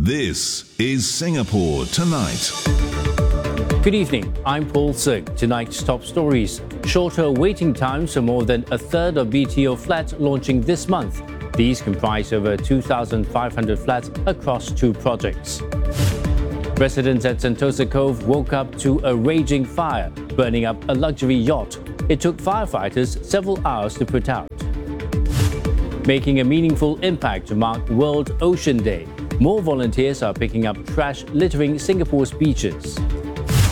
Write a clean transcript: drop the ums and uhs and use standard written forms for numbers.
This is Singapore Tonight. Good evening, I'm Paul Sing. Tonight's top stories. Shorter waiting times for more than a third of BTO flats launching this month. These comprise over 2,500 flats across two projects. Residents at Sentosa Cove woke up to a raging fire, burning up a luxury yacht. It took firefighters several hours to put out. Making a meaningful impact to mark World Ocean Day. More volunteers are picking up trash littering Singapore's beaches.